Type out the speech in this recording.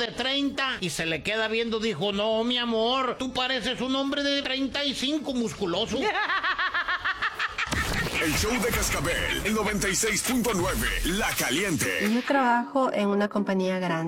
de 30 y se le queda viendo. Dijo, no, mi amor, tú pareces un hombre de 35 musculoso. El show de Cascabel, el 96.9, La Caliente. Yo trabajo en una compañía grande.